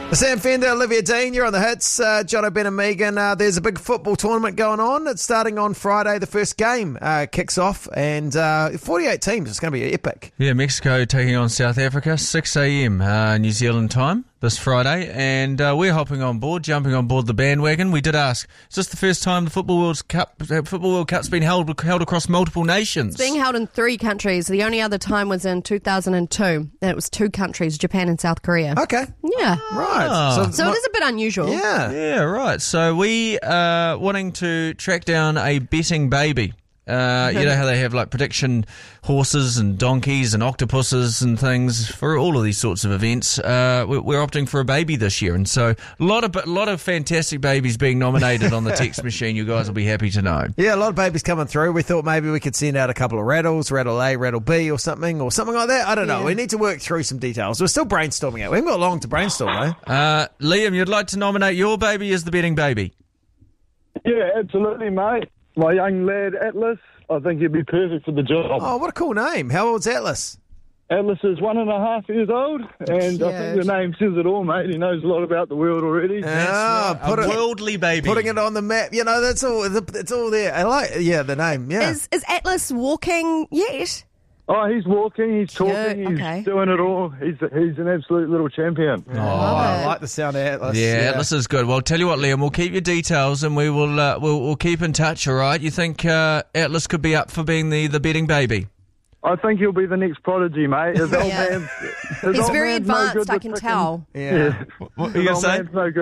Sam Fender, Olivia Dean, you're on the hits. Jono, Ben and Megan, there's a big football tournament going on. It's starting on Friday. The first game kicks off, and 48 teams. It's going to be epic. Yeah, Mexico taking on South Africa, 6 a.m. New Zealand time this Friday, and we're jumping on board the bandwagon. We did ask, is this the first time the Football World Cup's been held across multiple nations? It's being held in 3 countries. The only other time was in 2002, and it was 2 countries, Japan and South Korea. Okay. Yeah. Right. So it is a bit unusual. Yeah, right. So we are wanting to track down a betting baby. You know how they have like prediction horses and donkeys and octopuses and things for all of these sorts of events. We're opting for a baby this year, and so a lot of fantastic babies being nominated on the text machine. You guys will be happy to know. Yeah, a lot of babies coming through. We thought maybe we could send out a couple of rattles, rattle A, rattle B, or something like that. I don't know. We need to work through some details. We're still brainstorming it. We haven't got long to brainstorm, though. Liam, you'd like to nominate your baby as the betting baby? Yeah, absolutely, mate. My young lad, Atlas, I think he'd be perfect for the job. Oh, what a cool name. How old's Atlas? Atlas is 1.5 years old, and I think the name says it all, mate. He knows a lot about the world already. Worldly baby. Putting it on the map. You know, that's all. It's all there. I like, the name, yeah. Is Atlas walking yet? Oh, he's walking, he's talking, he's doing it all. He's an absolute little champion. I like the sound of Atlas. Yeah, Atlas is good. Well, tell you what, Liam, we'll keep your details and we will we'll keep in touch, all right? You think Atlas could be up for being the betting baby? I think he'll be the next prodigy, mate. His old man's very advanced, I can tell. Yeah. What are you going to say?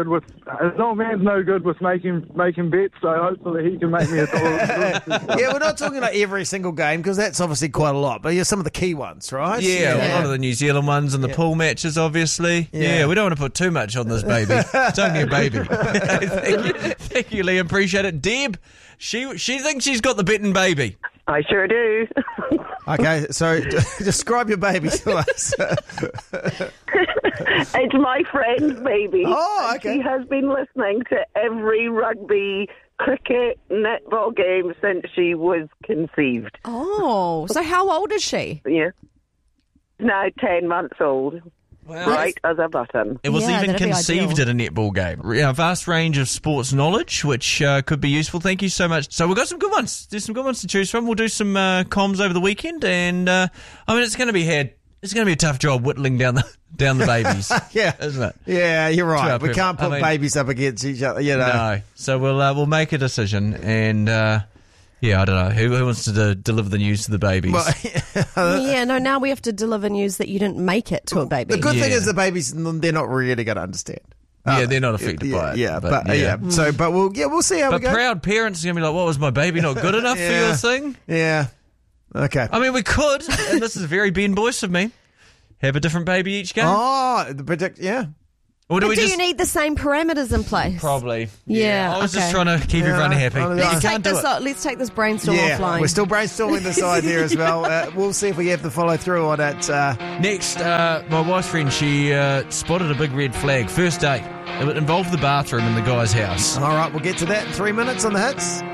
His old man's no good with making bets, so hopefully he can make me $1. Yeah, we're not talking about every single game because that's obviously quite a lot, but some of the key ones, right? Yeah, a lot of the New Zealand ones and the pool matches, obviously. Yeah, we don't want to put too much on this baby. It's only a baby. Thank you, Liam. Appreciate it. Deb, she thinks she's got the betting baby. I sure do. Okay, so describe your baby to us. It's my friend's baby. Oh, okay. She has been listening to every rugby, cricket, netball game since she was conceived. Oh, so how old is she? Yeah. Now 10 months old. Wow. Right as a button. It was even that'd be conceived ideal. at a netball game. A vast range of sports knowledge, which could be useful. Thank you so much. So we've got some good ones. There's some good ones to choose from. We'll do some comms over the weekend, and it's going to be It's going to be a tough job whittling down the babies. Yeah, isn't it? Yeah, you're right. We can't put babies up against each other. No. So we'll make a decision, and. Yeah, I don't know. Who wants to deliver the news to the babies? Now we have to deliver news that you didn't make it to a baby. The good thing is the babies, they're not really going to understand. They're not affected by it. Yeah, but we'll see how we go. But proud parents are going to be like, what, was my baby not good enough for your thing? Yeah. Okay. I mean, we could, and this is very Ben Boyce of me, have a different baby each game. Oh, Or do you need the same parameters in place? Probably. Yeah. I was just trying to keep everyone happy. Let's take this brainstorm offline. We're still brainstorming this idea as well. We'll see if we have to follow through on it. Next, my wife's friend, she spotted a big red flag. First date. It involved the bathroom in the guy's house. All right, we'll get to that in 3 minutes on the hits.